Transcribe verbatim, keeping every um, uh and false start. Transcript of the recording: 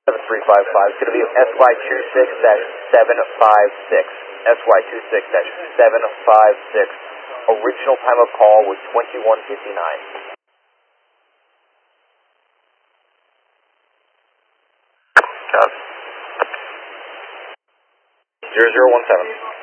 seven three five five. It's going to be S Y two six seven five six. S Y two six seven five six. Original time of call was twenty-one fifty-nine. Copy. zero zero one seven.